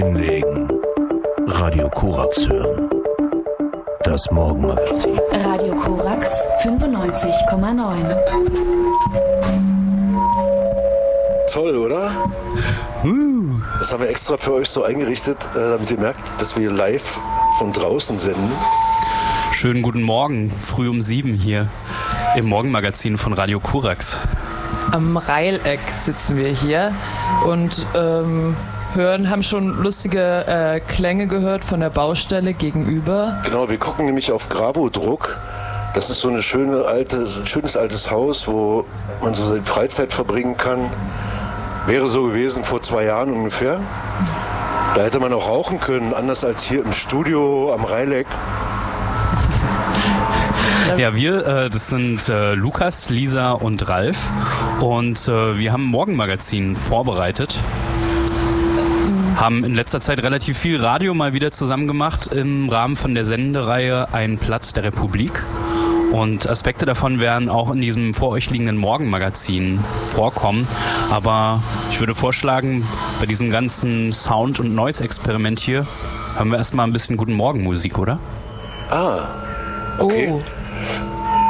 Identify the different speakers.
Speaker 1: Hinlegen. Radio Korax hören. Das Morgenmagazin.
Speaker 2: Radio Korax 95,9.
Speaker 3: Toll, oder? Das haben wir extra für euch so eingerichtet, damit ihr merkt, dass wir live von draußen senden.
Speaker 4: Schönen guten Morgen, früh um 7 hier im Morgenmagazin von Radio Korax.
Speaker 5: Am Reileck sitzen wir hier und haben schon lustige Klänge gehört von der Baustelle gegenüber.
Speaker 3: Genau, wir gucken nämlich auf Gravodruck. Das ist so ein schönes altes Haus, wo man so seine Freizeit verbringen kann. Wäre so gewesen vor 2 Jahren ungefähr. Da hätte man auch rauchen können, anders als hier im Studio am Reileck.
Speaker 4: Ja, das sind Lukas, Lisa und Ralf und wir haben ein Morgenmagazin vorbereitet. Haben in letzter Zeit relativ viel Radio mal wieder zusammen gemacht im Rahmen von der Sendereihe Ein Platz der Republik. Und Aspekte davon werden auch in diesem vor euch liegenden Morgenmagazin vorkommen. Aber ich würde vorschlagen, bei diesem ganzen Sound- und Noise-Experiment hier haben wir erstmal ein bisschen Guten Morgen Musik, oder?
Speaker 3: Okay.
Speaker 5: Oh.